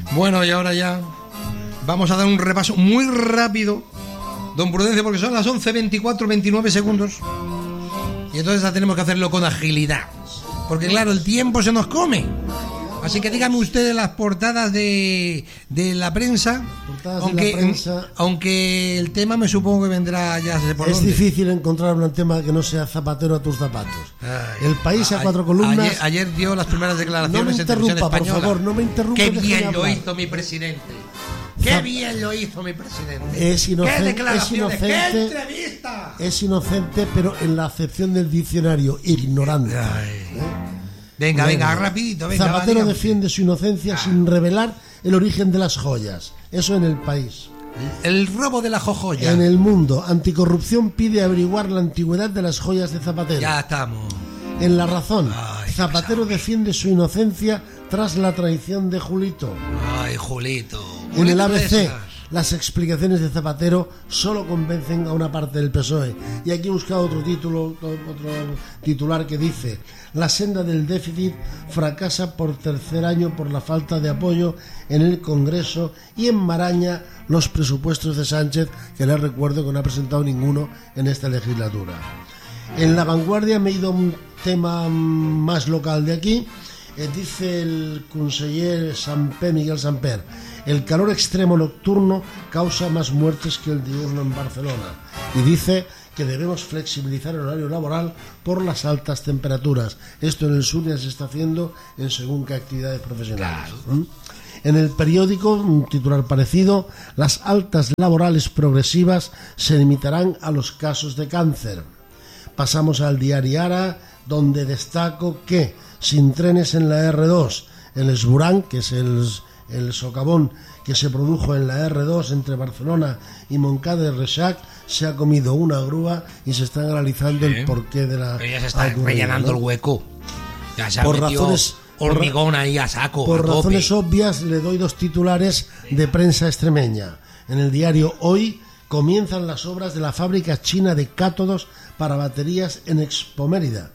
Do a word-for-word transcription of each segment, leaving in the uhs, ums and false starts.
Bueno, y ahora ya vamos a dar un repaso muy rápido, don Prudencio, porque son las once veinticuatro, veintinueve segundos. Y entonces ya tenemos que hacerlo con agilidad, porque claro, el tiempo se nos come. Así que dígame usted las portadas de, de la prensa, portadas aunque, de la prensa. Aunque el tema me supongo que vendrá ya sé por Es dónde. difícil encontrar un tema que no sea zapatero a tus zapatos. Ay, el País a, a cuatro columnas. Ayer, ayer dio las primeras declaraciones. No me interrumpa, en televisión por española. favor, no me interrumpa. Qué bien lo hizo mi presidente. Qué Zap- bien lo hizo mi presidente. Es inocente, qué es declaraciones, inocente, qué entrevista. Es inocente, pero en la acepción del diccionario, ignorante. Ay. ¿Eh? Venga, Bueno, venga, rapidito, venga. Zapatero va, defiende su inocencia sin revelar el origen de las joyas. Eso en El País. El robo de la jojoya. En El Mundo, Anticorrupción pide averiguar la antigüedad de las joyas de Zapatero. Ya estamos. En La Razón, Ay, Zapatero defiende su inocencia tras la traición de Julito. Ay, Julito. En el A B C, Esas. las explicaciones de Zapatero solo convencen a una parte del P S O E. Y aquí he buscado otro título, otro titular que dice: la senda del déficit fracasa por tercer año por la falta de apoyo en el Congreso y enmaraña los presupuestos de Sánchez, que les recuerdo que no ha presentado ninguno en esta legislatura. En La Vanguardia me he ido a un tema más local de aquí. Eh, dice el conseller Samper, Miguel Samper: el calor extremo nocturno causa más muertes que el diurno en Barcelona. Y dice que debemos flexibilizar el horario laboral por las altas temperaturas. Esto en el sur ya se está haciendo en según qué actividades profesionales. Claro. ¿Mm? En El Periódico, un titular parecido: las altas laborales progresivas se limitarán a los casos de cáncer. Pasamos al Diario Ara, donde destaco que sin trenes en la erre dos, el esburán, que es el, el socavón que se produjo en la erre dos entre Barcelona y Montcada de Reixac, se ha comido una grúa y se está analizando Sí. el porqué de la... Pero ya se está ocurrida, rellenando ¿no? el hueco. Ya se ha Por metido razones- hormigón ahí a saco. Por a tope. razones obvias le doy dos titulares de prensa extremeña. En el diario Hoy, comienzan las obras de la fábrica china de cátodos para baterías en Expo Mérida.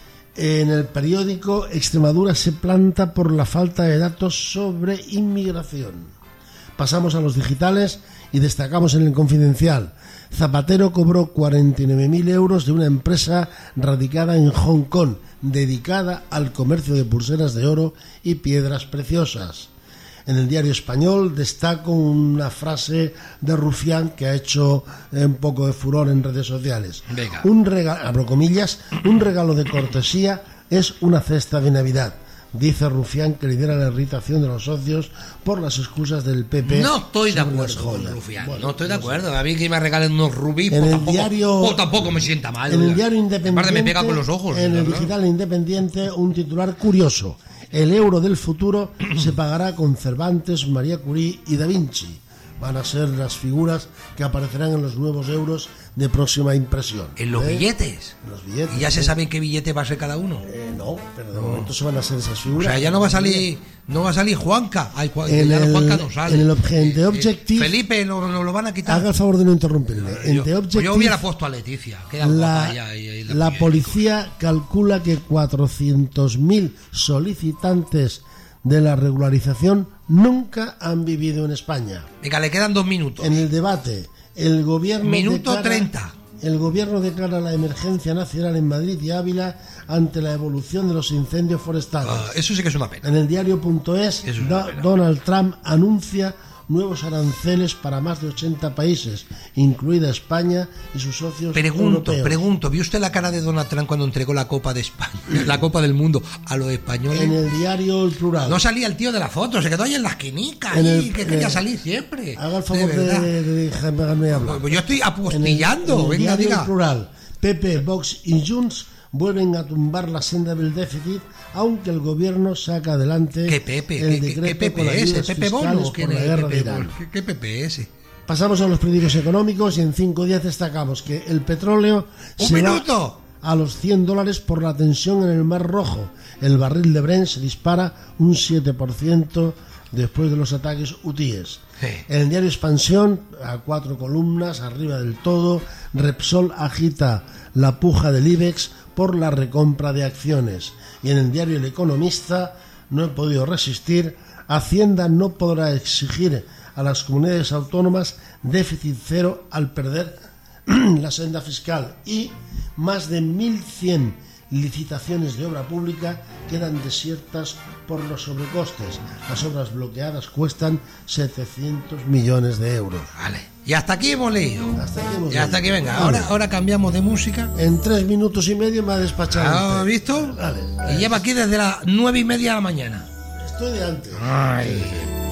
En El Periódico, Extremadura se planta por la falta de datos sobre inmigración. Pasamos a los digitales y destacamos en El Confidencial: Zapatero cobró cuarenta y nueve mil euros de una empresa radicada en Hong Kong, dedicada al comercio de pulseras de oro y piedras preciosas. En el Diario Español destaco una frase de Rufián que ha hecho eh, un poco de furor en redes sociales. Venga. Un regalo, abro comillas, un regalo de cortesía es una cesta de Navidad. Dice Rufián, que lidera la irritación de los socios por las excusas del P P. No estoy de sobre las acuerdo con joyas. Rufián. Bueno, no estoy de no sé. acuerdo. A mí que me regalen unos rubíes, En pues el tampoco, diario- pues tampoco me sienta mal. En el oiga. Diario Independiente, Aparte me pega con los ojos. en el ¿verdad? digital Independiente, un titular curioso: el euro del futuro se pagará con Cervantes, María Curie y Da Vinci. Van a ser las figuras que aparecerán en los nuevos euros de próxima impresión. En los ¿Eh? billetes. En los billetes. ¿Y ya se ¿eh? sabe qué billete va a ser cada uno? Eh, no, pero de momento se van a hacer esas O figuras. sea, ya no va a salir, no va a salir Juanca. Ay, Juan- En ya el- Juanca no sale. en el obje- en The Eh, eh, Objective- Felipe lo, lo, lo van a quitar. Haga el favor de no interrumpirme. En yo, The pues Objective, yo hubiera puesto a Leticia. Queda la, guapa ella y- y la y- policía calcula que cuatrocientos mil solicitantes de la regularización nunca han vivido en España. Venga, le quedan dos minutos. En el debate, el gobierno Minuto declara, treinta. El gobierno declara la emergencia nacional en Madrid y Ávila ante la evolución de los incendios forestales. Ah, eso sí que es una pena. En el diario.es, Eso es Do- una pena. Donald Trump anuncia nuevos aranceles para más de ochenta países, incluida España y sus socios Pregunto, europeos. pregunto, ¿vio usted la cara de Donald Trump cuando entregó la Copa de España, la Copa del Mundo a los españoles? En el diario El Plural. No salía el tío de la foto, se quedó ahí en la esquinica, En ahí, el- que en quería el- salir siempre. Haga el de favor de, verdad. de, de dejarme hablar. Pues yo estoy En el, apostillando, en el venga, diario diga. El Plural, P P, Vox y Junts vuelven a tumbar la senda del déficit, aunque el gobierno saca adelante ¿Qué Pepe? el ¿Qué, decreto qué, qué con Pepe ese? ayudas ¿Pepe fiscales Bono? por ¿Quién la es guerra de Pepe Irán. Bono? ¿Qué, qué Pepe ese? Pasamos a los periódicos económicos y en cinco días destacamos que el petróleo ¡Un se va minuto! a los cien dólares por la tensión en el Mar Rojo. El barril de Brent se dispara un siete por ciento después de los ataques hutíes. Sí. En el diario Expansión, a cuatro columnas, arriba del todo, Repsol agita la puja del IBEX por la recompra de acciones. Y en el diario El Economista, no he podido resistir Hacienda no podrá exigir a las comunidades autónomas déficit cero al perder la senda fiscal, y más de mil cien licitaciones de obra pública quedan desiertas por los sobrecostes. Las obras bloqueadas cuestan setecientos millones de euros. Vale. Y hasta aquí hemos leído. Hasta aquí hemos y hasta aquí, leído. venga. Vale. Ahora, ahora cambiamos de música. En tres minutos y medio me ha despachado. ¿Has usted. visto? Vale. Y lleva aquí desde las nueve y media de la mañana. Estoy de antes. Ay.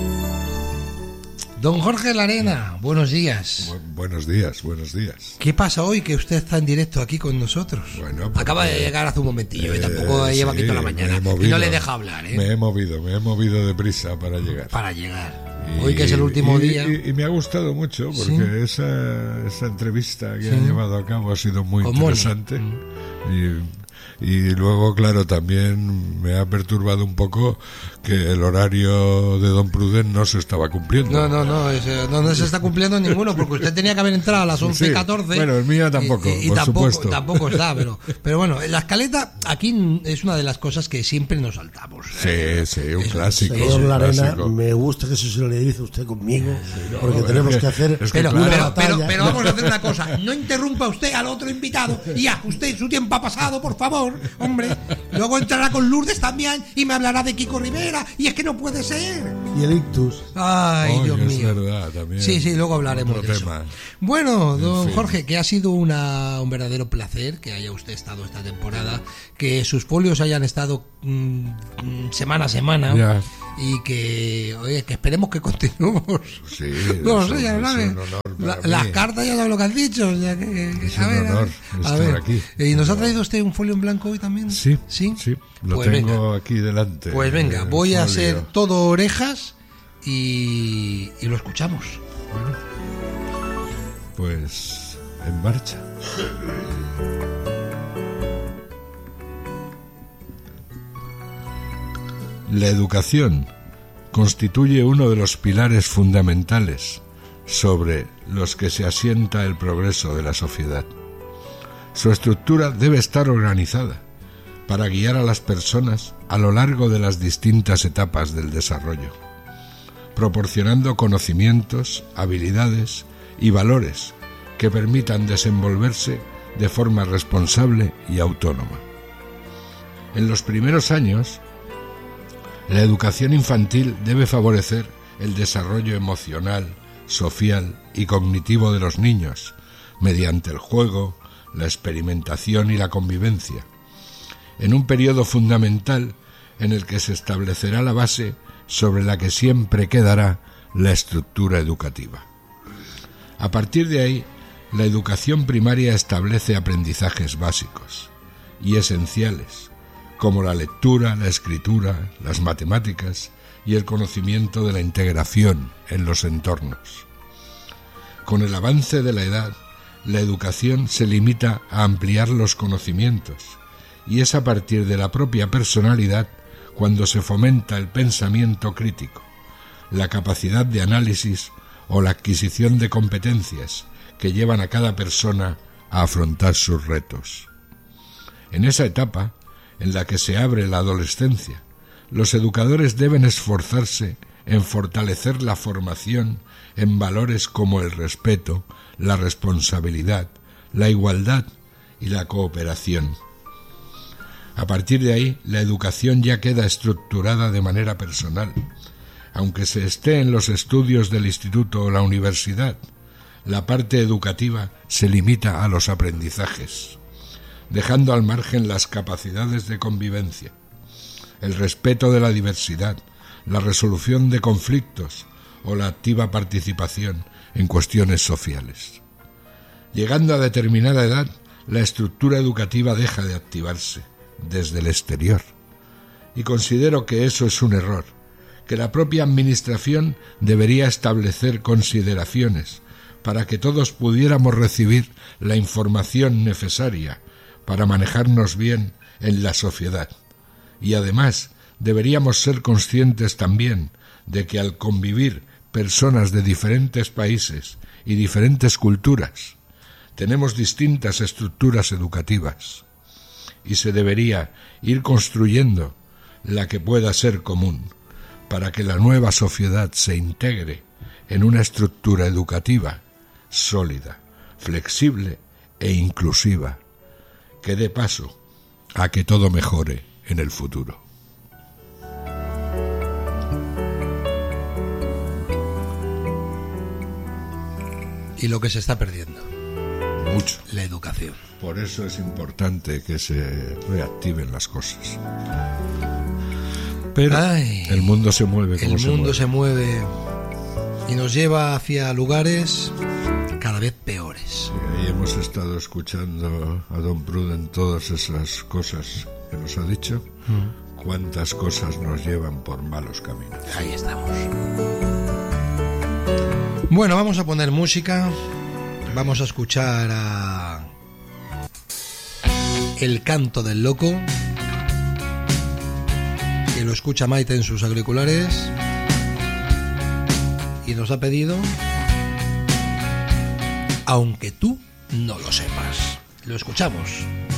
Don Jorge Larena, buenos días. Bu- buenos días, buenos días. ¿Qué pasa hoy que usted está en directo aquí con nosotros? Bueno, porque- Acaba de llegar hace un momentillo y Eh, tampoco lleva aquí sí, toda la me mañana. he Y movido, no le deja hablar, ¿eh? Me he movido, me he movido deprisa para llegar. Para llegar. Y- Hoy que es el último y- día. Y, y me ha gustado mucho porque esa, esa entrevista que ha llevado a cabo ha sido muy Con Moni. interesante. Y, y luego, claro, también me ha perturbado un poco que el horario de Don Pruden no se estaba cumpliendo. No, no, no, ese- no, no se está cumpliendo ninguno porque usted tenía que haber entrado a las once y catorce. Sí, bueno, el mío tampoco, y, y por tampoco, supuesto. tampoco está, pero, pero bueno, la escaleta aquí es una de las cosas que siempre nos saltamos. Sí, sí, un Eso, clásico. Señor un Larena, clásico. me gusta que se solidarice usted conmigo, porque tenemos que hacer es que Pero, una pero, batalla. pero, pero vamos a hacer una cosa, no interrumpa usted al otro invitado y ya, usted su tiempo ha pasado, por favor, hombre. Luego entrará con Lourdes también y me hablará de Kiko Rivera y es que no puede ser. Y el ictus. Ay, Oye, Dios es mío. verdad, también. Sí, sí, luego hablaremos Otro de tema. eso. Bueno, don fin. Jorge, que ha sido una, un verdadero placer que haya usted estado esta temporada, que sus folios hayan estado mm, mm, semana a semana Ya. y que, oye, que esperemos que continuemos. Sí, No es sé, un- ya lo es sabe. un honor La- para las mí. cartas ya saben lo que has dicho. Ya que, que- Es a un ver, a honor ver, a estar ver. aquí. ¿Y nos ha traído usted un folio en blanco hoy también? Sí, sí, sí, lo Pues tengo venga. aquí delante. Pues venga, el voy a folio. ser todo orejas y, y lo escuchamos. Pues en marcha. La educación constituye uno de los pilares fundamentales sobre los que se asienta el progreso de la sociedad. Su estructura debe estar organizada para guiar a las personas a lo largo de las distintas etapas del desarrollo, proporcionando conocimientos, habilidades y valores que permitan desenvolverse de forma responsable y autónoma. En los primeros años, la educación infantil debe favorecer el desarrollo emocional, social y cognitivo de los niños, mediante el juego, la experimentación y la convivencia, en un periodo fundamental en el que se establecerá la base sobre la que siempre quedará la estructura educativa. A partir de ahí, la educación primaria establece aprendizajes básicos y esenciales, como la lectura, la escritura, las matemáticas y el conocimiento de la integración en los entornos. Con el avance de la edad, la educación se limita a ampliar los conocimientos, y es a partir de la propia personalidad cuando se fomenta el pensamiento crítico, la capacidad de análisis o la adquisición de competencias que llevan a cada persona a afrontar sus retos. En esa etapa, en la que se abre la adolescencia, los educadores deben esforzarse en fortalecer la formación en valores como el respeto, la responsabilidad, la igualdad y la cooperación. A partir de ahí, la educación ya queda estructurada de manera personal. Aunque se esté en los estudios del instituto o la universidad, la parte educativa se limita a los aprendizajes, dejando al margen las capacidades de convivencia, el respeto de la diversidad, la resolución de conflictos o la activa participación en cuestiones sociales. Llegando a determinada edad, la estructura educativa deja de activarse desde el exterior. Y considero que eso es un error, que la propia Administración debería establecer consideraciones para que todos pudiéramos recibir la información necesaria para manejarnos bien en la sociedad. Y además deberíamos ser conscientes también de que al convivir personas de diferentes países y diferentes culturas, tenemos distintas estructuras educativas y se debería ir construyendo la que pueda ser común, para que la nueva sociedad se integre en una estructura educativa sólida, flexible e inclusiva, que dé paso a que todo mejore en el futuro. Y lo que se está perdiendo, Mucho. la educación. Por eso es importante que se reactiven las cosas. Pero Ay, el mundo se mueve como El se mundo mueve. se mueve y nos lleva hacia lugares cada vez peores. Sí, ahí hemos estado escuchando a don Pruden todas esas cosas que nos ha dicho. Mm. Cuántas cosas nos llevan por malos caminos. Ahí estamos. Bueno, vamos a poner música. Vamos a escuchar a El canto del loco, que lo escucha Maite en sus auriculares y nos ha pedido Aunque tú no lo sepas. Lo escuchamos.